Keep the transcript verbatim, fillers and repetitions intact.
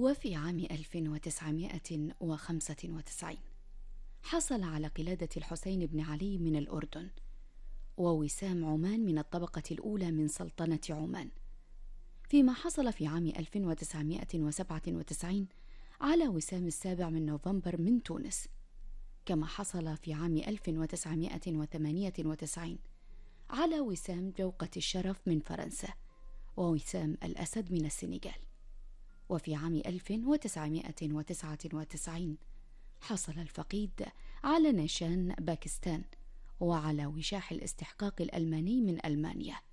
وفي عام ألف وتسعمائة وخمسة وتسعين حصل على قلادة الحسين بن علي من الأردن، ووسام عمان من الطبقة الأولى من سلطنة عمان، فيما حصل في عام ألف وتسعمائة وسبعة وتسعين على وسام السابع من نوفمبر من تونس، كما حصل في عام ألف وتسعمائة وثمانية وتسعين على وسام جوقة الشرف من فرنسا، ووسام الأسد من السنغال. وفي عام ألف وتسعمائة وتسعة وتسعين حصل الفقيد على نيشان باكستان وعلى وشاح الاستحقاق الألماني من ألمانيا.